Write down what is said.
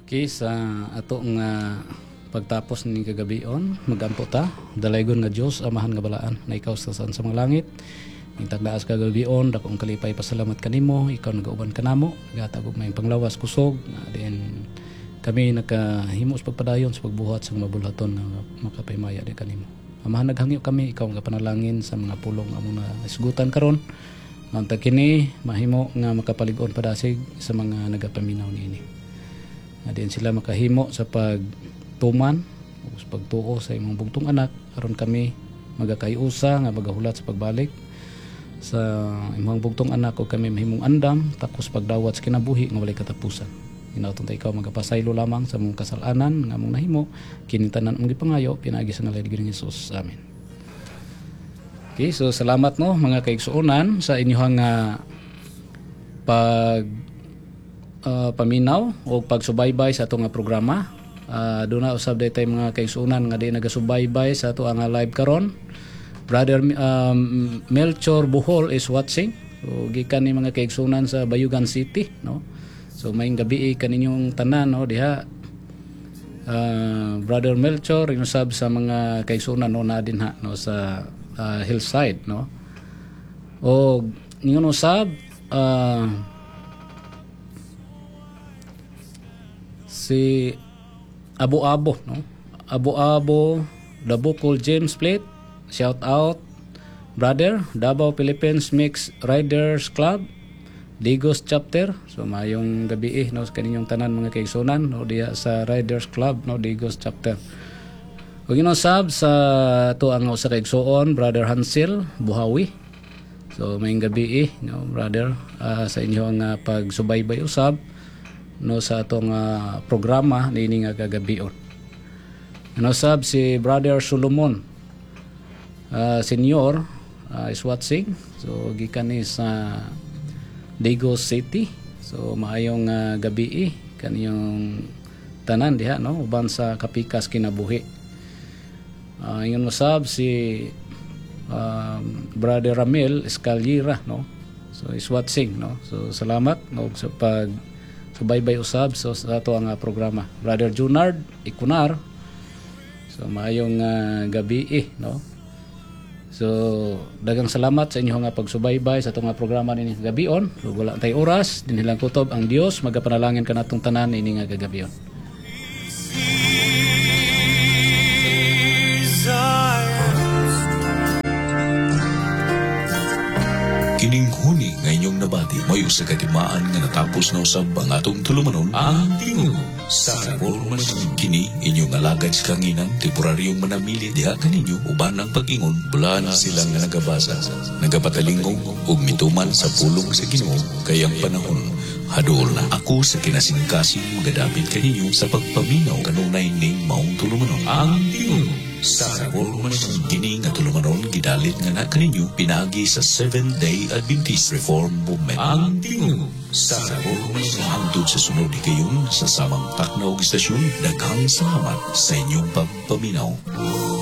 Okay, sa ato nga pagtapos ni kagabion, magampo ta, dalaygon nga Dios amahan nga balaan na ikaw sa saan sa mga langit. Intagdaas kagabion, dakong kalipay pasalamat kanimo, ikaw nagauban kanamo, gatagog may panglawas kusog, then kami nakahimos pagpadayon sa pagbuhat sa mabulhaton na makapaymaya di kanimo. Amahan naghangyo kami, ikaw nga panalangin sa mga pulong amo na isgutan karon. Mantag kini mahimo nga makapalig-on padasig sa mga nagapaminaw niini. Din sila makahimo sa pagtuman o sa pagtuo sa imong bugtong anak aron kami magakayusa nga magahulat sa pagbalik sa imong bugtong anak o kami mahimong andam takos pagdawat sa kinabuhi nga walay katapusan. Inautong ta ikaw magapasaylo lamang sa mong kasalanan nga mong nahimo kini tanan mong gipangayo pinaagi sa ngalan ni Ginoong Hesus. Amen. Okay, so salamat no mga kaigsuonan sa inyong paminaw o pagsubaybay sa ato nga programa. Doon na usab day tayo mga kaigsuonan nga di nagasubaybay sa ato nga live karon. Brother Melchor Bohol is watching. So gikan ni mga kaigsuonan sa Bayugan City, no. So maayong gabi kaninyong tanan no diha. Brother Melchor inusab sa mga kaigsuonan no na din ha no sa hillside, no. O ningon usab si Abo-Abo, no? Abo-Abo, the Bukol James Plate, shout out, brother, Davao Philippines Mixed Riders Club, Digos Chapter. So mayong gabi no, sa kaninyong tanan mga kaigsuonan, no, diya sa Riders Club, no, Digos Chapter. Kung sab sa to ang usa ka igsuon, brother Hansel Buhawi. So mayong gabi no, brother, sa inyong pagsubaybay usab no sa atong programa niini nga kagabion. Ano sab si Brother Solomon Senior is watching. So gikan ni sa Digos City. So maayong gabi kaniyong tanan diha no uban sa kapikas kinabuhi. Ingon mo sab si Brother Ramil Escalera, no. So is watching, no. So salamat no sa pag subaybay usab so sa ato ang programa. Brother Junard Ikunar, so maayong gabi no. So daghang salamat sa inyo nga pagsubaybay sa atong programa nini gabion. So wala tay oras dinhilang kutob ang Dios magapanalangin kanatong tanan ini nga gagabion. Kining huni nga inyong nabati may usa ka timaan nga natapos na usab ang atong tulumanon ang tingog sa reformasyon. Kini inyong alagad sa kanginan temporaryong manamili diha kaninyo uban ang pag-ingon bulan silang nga nagabasa nagapatalingog ug mituman sa pulong sa Ginoo kayang panahon hadol na ako sa kinasingkasing gadapit kaninyo sa pagpaminaw kanunay ning maong tulumanon ang tingog sa reformasyon. Kini nga tulumanon gidalit nga na kaninyo pinagi sa Seventh-day Adventist Reform Movement ang tingog sa reformasyon. Hangtod sa sunod kayon sa samang takna og istasyon, daghang salamat sa inyong pagpaminaw.